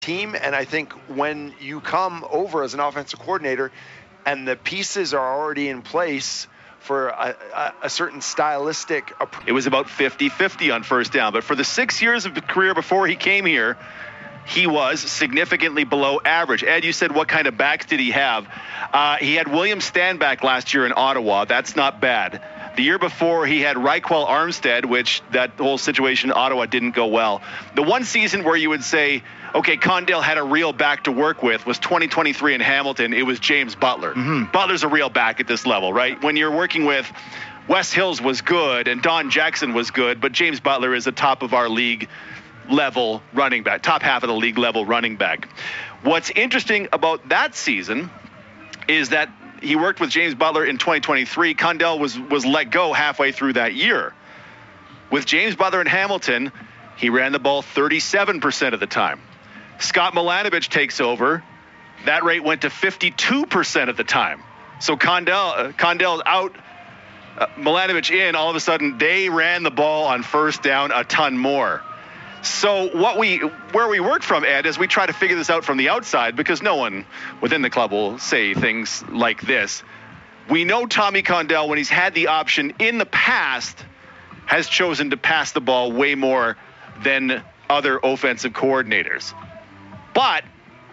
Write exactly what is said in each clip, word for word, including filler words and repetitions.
team. And I think when you come over as an offensive coordinator and the pieces are already in place for a, a, a certain stylistic approach. It was about fifty-fifty on first down, but for the six years of the career before he came here, he was significantly below average. Ed, you said what kind of backs did he have? Uh, he had William Stanback last year in Ottawa. That's not bad. The year before, he had Raquel Armstead, which that whole situation in Ottawa didn't go well. The one season where you would say, okay, Condell had a real back to work with was twenty twenty-three in Hamilton. It was James Butler. Mm-hmm. Butler's a real back at this level, right? When you're working with Wes Hills was good and Don Jackson was good, but James Butler is a top of our league level running back, top half of the league level running back. What's interesting about that season is that he worked with James Butler in twenty twenty-three. Condell was was let go halfway through that year. With James Butler in Hamilton, he ran the ball thirty-seven percent of the time. Scott Milanovich takes over. That rate went to fifty-two percent of the time. So Condell, uh, Condell's out, uh, Milanovich in. All of a sudden, they ran the ball on first down a ton more. So what we, where we work from, Ed, is we try to figure this out from the outside because no one within the club will say things like this. We know Tommy Condell, when he's had the option in the past, has chosen to pass the ball way more than other offensive coordinators. But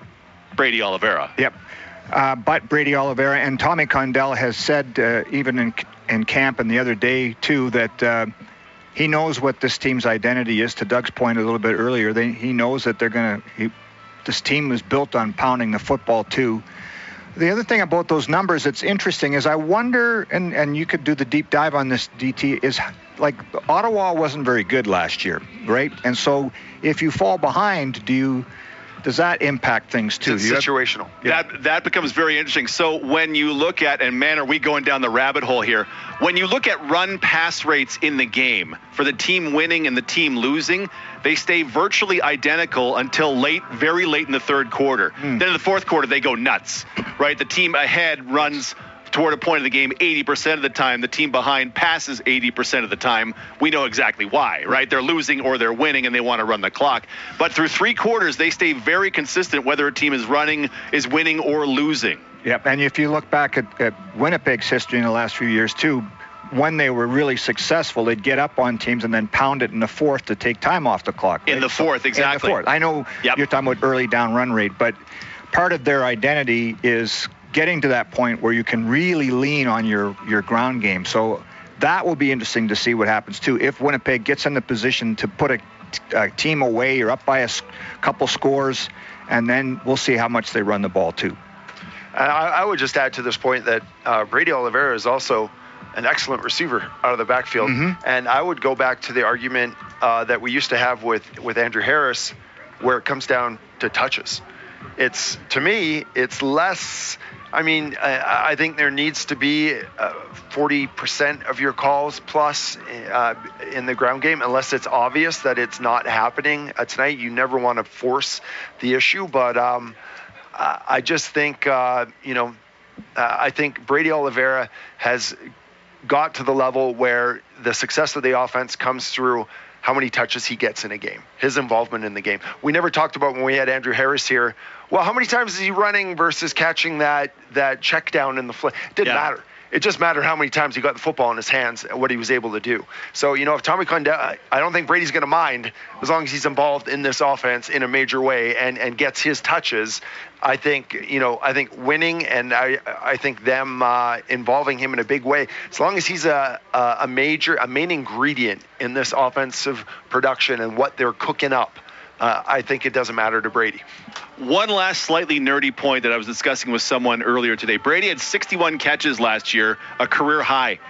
Brady Oliveira. Yep. Uh, but Brady Oliveira and Tommy Condell has said, uh, even in in camp and the other day, too, that uh, he knows what this team's identity is. To Doug's point a little bit earlier, they, he knows that they're going to, this team was built on pounding the football, too. The other thing about those numbers that's interesting is I wonder, and, and you could do the deep dive on this, D T, is like Ottawa wasn't very good last year, right? And so if you fall behind, do you... does that impact things too? It's situational. Have, yeah. That that becomes very interesting. So when you look at, and man, are we going down the rabbit hole here? When you look at run pass rates in the game for the team winning and the team losing, they stay virtually identical until late, very late in the third quarter. Mm. Then in the fourth quarter, they go nuts, right? The team ahead runs toward a point of the game eighty percent of the time. The team behind passes eighty percent of the time. We know exactly why, right? They're losing or they're winning and they want to run the clock. But through three quarters, they stay very consistent whether a team is running, is winning, or losing. Yep, and if you look back at, at Winnipeg's history in the last few years, too, when they were really successful, they'd get up on teams and then pound it in the fourth to take time off the clock. Right? In the fourth, exactly. In the fourth. I know yep. You're talking about early down run rate, but part of their identity is getting to that point where you can really lean on your, your ground game. So that will be interesting to see what happens, too. If Winnipeg gets in the position to put a, a team away or up by a couple scores, and then we'll see how much they run the ball, too. I, I would just add to this point that uh, Brady Oliveira is also an excellent receiver out of the backfield. Mm-hmm. And I would go back to the argument uh, that we used to have with, with Andrew Harris, where it comes down to touches. It's, to me, it's less... I mean, I, I think there needs to be uh, forty percent of your calls plus uh, in the ground game, unless it's obvious that it's not happening uh, tonight. You never want to force the issue, but um, I just think, uh, you know, uh, I think Brady Oliveira has got to the level where the success of the offense comes through how many touches he gets in a game, his involvement in the game. We never talked about when we had Andrew Harris here, well, how many times is he running versus catching that that check down in the flat? It didn't yeah. matter. It just mattered how many times he got the football in his hands and what he was able to do. So, you know, if Tommy Condell, I don't think Brady's going to mind as long as he's involved in this offense in a major way and, and gets his touches. I think, you know, I think winning and I I think them uh, involving him in a big way, as long as he's a, a major, a main ingredient in this offensive production and what they're cooking up, uh, I think it doesn't matter to Brady. One last slightly nerdy point that I was discussing with someone earlier today. Brady had sixty-one catches last year, a career high.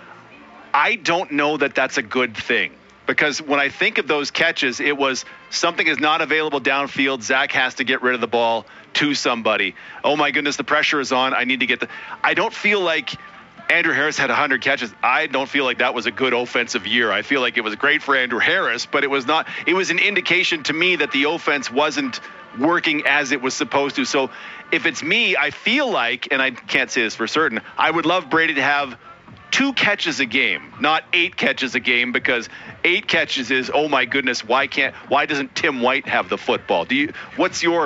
I don't know that that's a good thing, because when I think of those catches, it was something is not available downfield. Zach has to get rid of the ball to somebody. Oh my goodness, the pressure is on. I need to get the. I don't feel like Andrew Harris had one hundred catches. I don't feel like that was a good offensive year. I feel like it was great for Andrew Harris, but it was not. It was an indication to me that the offense wasn't working as it was supposed to. So if it's me, I feel like, and I can't say this for certain, I would love Brady to have two catches a game, not eight catches a game, because eight catches is, oh my goodness, why can't, why doesn't Tim White have the football? Do you, what's your